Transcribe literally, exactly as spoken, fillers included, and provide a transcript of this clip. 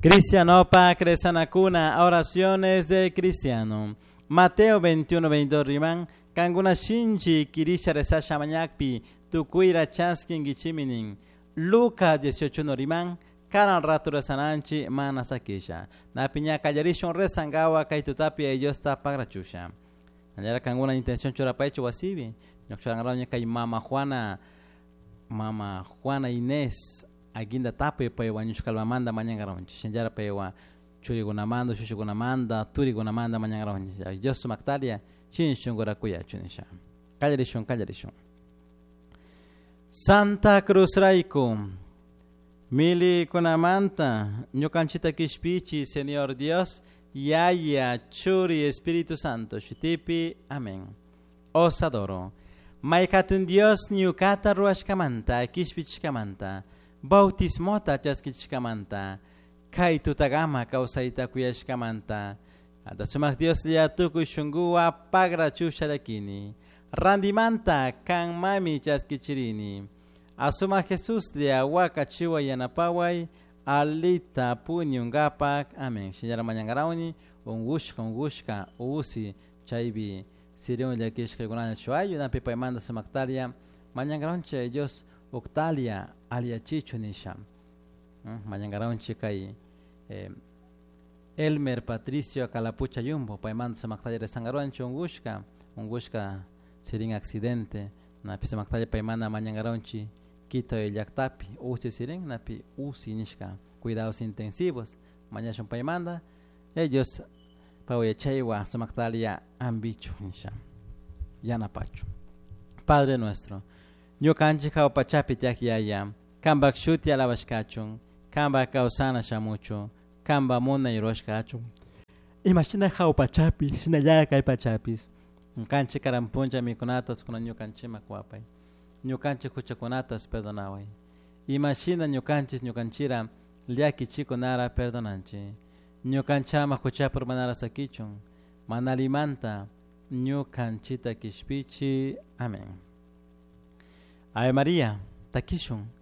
Cristianopa Cresanacuna, oraciones de cristiano. Mateo veintiuno, veintidós riman, Kanguna Shinji, Kirisha Resasha Mañakpi, Tukuira Chaskin Gichiminin. Lucas dieciocho no riman, Karan Ratu Resananchi, Manasakisha. Napiña Kallarishon Resangawa, Kaitutapi, ellos tapagrachusha. Nayara Kanguna intención chorapacho wasibi. Noxangaroña Kay Mama Juana, Mama Juana Inés. Aginda tape pewa nyushkalmamanda manyangaronchi shenjara pewa churi gunamando shushu gunamanda turi gunamanda manyangaronchi josu maktalia chin shungora kuya chunisha kallarishun kallarishun. Santa Cruz Raico mili kunamanta ñukanchita kishpichi Señor Dios yaya churi Espíritu Santo shutipi amén. Os adoro maikatun Dios ñukata ruashkamanta kishpichkamanta bautismota chaskichkamanta kai tutagama kausaita kuyashkamanta ada sumak Dios lia tuku shungua pagra chusharakini randimanta kan mami chaskichirini asuma Jesus lia wakachiwa yanapawai alita punyungapak amen señora mañangarauni ungushka ungushka usi chaibi sirion lia kishka gunana chuayu na pipa manda sumaktalia mañangaronche Dios Octalia alia chicho nisha. Mañangaraun chikai eh, Elmer Patricio Calapucha Yumbo. Paimando se mactalle de Sangaronchi ungushka. Ungushka sirin accidente. Napi se mactalle paimanda mañangaraunchi. Quito el yaktapi. Usi sirin napi usi nishka. Cuidados intensivos. Mañashon paimanda. Ellos pauye chaywa se mactalia ambicho nisha. Yanapacho. Padre nuestro. Yo kanchi kao pachapi tiakiaya, kamba kshuti alabashkachun, kamba kausana shamucho, kamba muna iroshkachun. Imagina kao pachapi, sinayaya kai pachapis. Kanchi karampunja mikunatas kuna nyo kanchi makwapai. Nyo kanchi kuchakunatas perdonawai. Imagina nyo kanchis nyo kanchira, liaki chico nara perdonanchi. Nyo kanchama kuchapur manara sakichun, manalimanta, nyo kanchita kishpichi. Amén. Ave María, takishun,